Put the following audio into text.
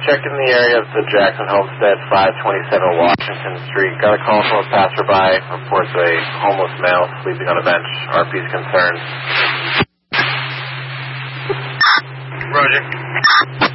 check in the area of the Jackson Homestead, 527 Washington Street. Got a call from a passerby. Reports a homeless male sleeping on a bench. RP's concerned. Roger.